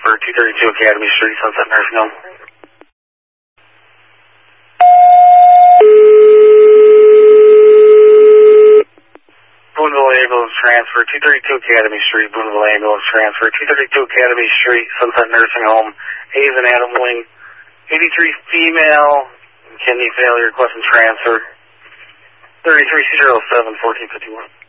transfer, 232 Academy Street, Sunset Nursing Home. Boonville Ambulance Transfer, 232 Academy Street, Boonville Ambulance Transfer, 232 Academy Street, Sunset Nursing Home, Hayes and Adam Wing, 83 female, kidney failure, requesting transfer, 3307, 1451.